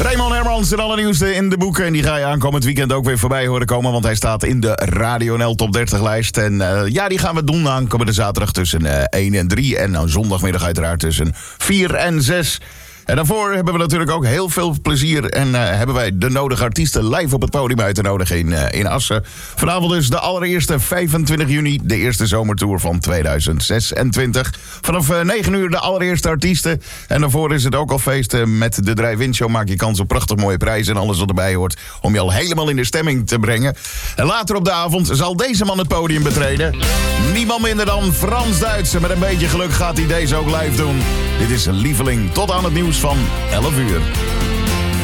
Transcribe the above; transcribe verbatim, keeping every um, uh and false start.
Raymond Hermans, het allernieuwste in de boeken. En die ga je aankomend weekend ook weer voorbij horen komen. Want hij staat in de Radio N L Top dertig lijst. En uh, ja, die gaan we doen aankomende zaterdag tussen uh, één en drie. En nou, zondagmiddag uiteraard tussen vier en zes. En daarvoor hebben we natuurlijk ook heel veel plezier. En uh, hebben wij de nodige artiesten live op het podium uit te nodigen in, uh, in Assen. Vanavond dus de allereerste vijfentwintig juni. De eerste zomertour van tweeduizend zesentwintig. Vanaf uh, negen uur de allereerste artiesten. En daarvoor is het ook al feest. Uh, met de Drive-In Show maak je kans op prachtig mooie prijzen. En alles wat erbij hoort. Om je al helemaal in de stemming te brengen. En later op de avond zal deze man het podium betreden. Niemand minder dan Frans Duitsen. Met een beetje geluk gaat hij deze ook live doen. Dit is een lieveling tot aan het nieuws van elf uur.